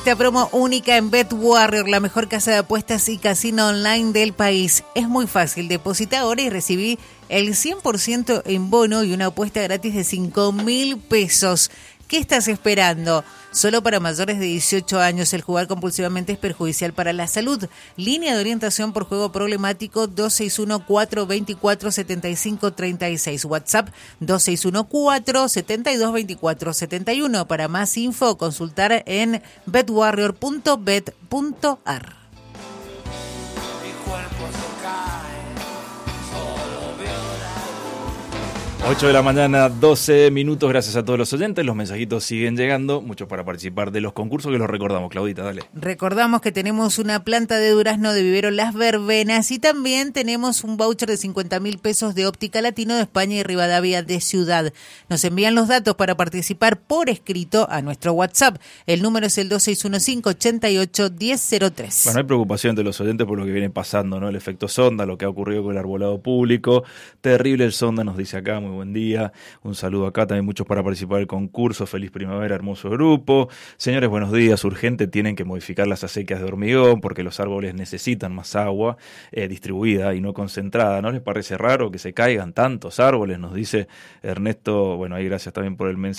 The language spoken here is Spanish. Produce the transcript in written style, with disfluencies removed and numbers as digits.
esta promo única en BetWarrior, la mejor casa de apuestas y casino online del país. Es muy fácil, deposita ahora y recibí el 100% en bono y una apuesta gratis de 5.000 pesos. ¿Qué estás esperando? Solo para mayores de 18 años. El jugar compulsivamente es perjudicial para la salud. Línea de orientación por juego problemático 261-424-7536. WhatsApp 261-472-2471. Para más info, consultar en betwarrior.bet.ar. 8 de la mañana, 12 minutos. Gracias a todos los oyentes. Los mensajitos siguen llegando. Muchos para participar de los concursos que los recordamos. Claudita, dale. Recordamos que tenemos una planta de durazno de vivero Las Verbenas y también tenemos un voucher de 50.000 pesos de Óptica Latino de España y Rivadavia de Ciudad. Nos envían los datos para participar por escrito a nuestro WhatsApp. El número es el 2615-88-1003. Bueno, hay preocupación de los oyentes por lo que viene pasando, ¿no? El efecto sonda, lo que ha ocurrido con el arbolado público. Terrible el sonda, nos dice acá. Muy buen día, un saludo acá, también muchos para participar del concurso, feliz primavera, hermoso grupo. Señores, buenos días, urgente, tienen que modificar las acequias de hormigón porque los árboles necesitan más agua distribuida y no concentrada. ¿No les parece raro que se caigan tantos árboles? Nos dice Ernesto, bueno, ahí gracias también por el mensaje.